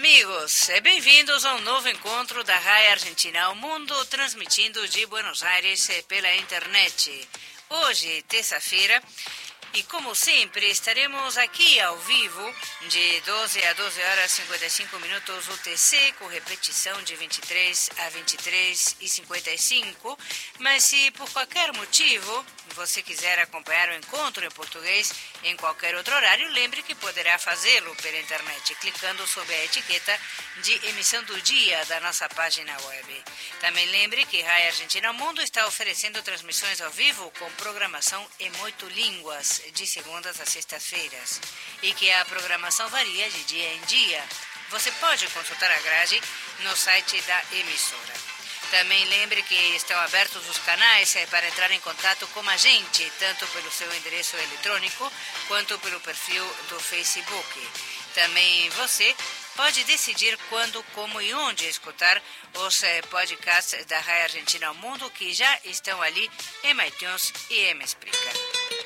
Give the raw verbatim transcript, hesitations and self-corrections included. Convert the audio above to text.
amigos, e bem-vindos a um novo encontro da Rai Argentina ao Mundo, transmitindo de Buenos Aires pela internet. Hoje, terça-feira, e como sempre, estaremos aqui ao vivo de doze a doze horas e cinquenta e cinco minutos U T C, com repetição de vinte e três a vinte e três e cinquenta e cinco. Mas se por qualquer motivo você quiser acompanhar o encontro em português em qualquer outro horário, lembre que poderá fazê-lo pela internet, clicando sobre a etiqueta de emissão do dia da nossa página web. Também lembre que Rai Argentina Mundo está oferecendo transmissões ao vivo com programação em oito línguas, de segundas a sextas-feiras, e que a programação varia de dia em dia. Você pode consultar a grade no site da emissora. Também lembre que estão abertos os canais para entrar em contato com a gente, tanto pelo seu endereço eletrônico quanto pelo perfil do Facebook. Também você pode decidir quando, como e onde escutar os podcasts da Rai Argentina ao Mundo, que já estão ali em iTunes e em Spreaker.